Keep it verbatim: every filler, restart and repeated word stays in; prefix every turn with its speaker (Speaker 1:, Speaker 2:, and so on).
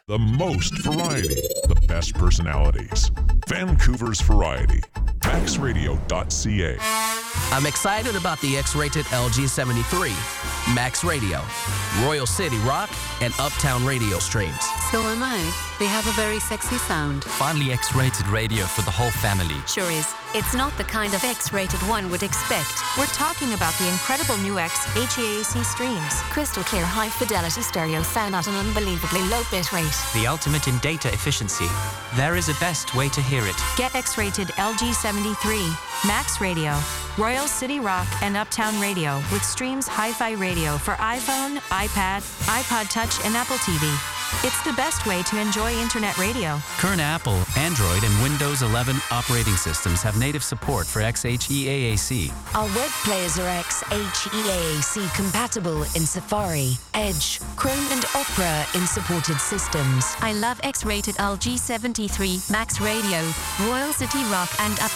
Speaker 1: The most variety, the best personalities. Vancouver's Variety. max radio dot c a.
Speaker 2: I'm excited about the X-rated L G seventy-three, Max Radio, Royal City Rock, and Uptown radio streams.
Speaker 3: So am I. They have a very sexy sound.
Speaker 4: Finally X-rated radio for the whole family.
Speaker 5: Sure is. It's not the kind of X-rated one would expect. We're talking about the incredible new X H E A C streams. Crystal clear, high-fidelity stereo sound at an unbelievably low bit rate.
Speaker 4: The ultimate in data efficiency. There is a best way to hear it.
Speaker 5: Get X-rated L G seventy-three, Max Radio, Royal City Rock, and Uptown Radio with Streams Hi-Fi Radio for iPhone, iPad, iPod Touch, and Apple T V. It's the best way to enjoy internet radio.
Speaker 4: Current Apple, Android, and Windows eleven operating systems have native support for X H E A A C.
Speaker 6: Our web players are X H E A A C compatible in Safari, Edge, Chrome, and Opera in supported systems.
Speaker 5: I love X-rated L G seventy-three, Max Radio, Royal City Rock, and Uptown